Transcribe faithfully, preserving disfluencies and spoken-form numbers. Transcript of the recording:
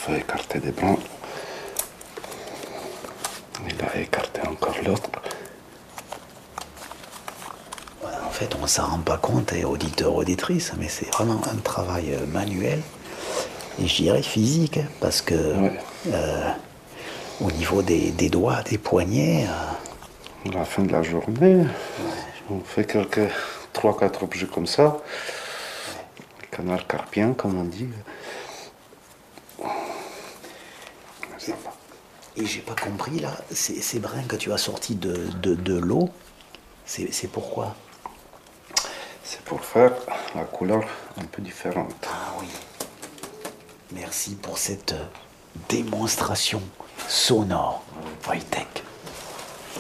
faut écarter des bras. Il a écarté encore l'autre. Ouais, en fait, on ne s'en rend pas compte, et auditeurs, auditrices, mais c'est vraiment un travail manuel et je dirais physique, hein, parce que ouais. euh, au niveau des, des doigts, des poignets. Euh... À la fin de la journée, ouais. On fait quelques trois quatre objets comme ça. Ouais. Canal carpien, comme on dit. Et, et j'ai pas compris là, ces, ces brins que tu as sortis de, de, de l'eau, c'est pourquoi? C'est pour faire la couleur un peu différente. Ah oui. Merci pour cette démonstration sonore. Wojtek.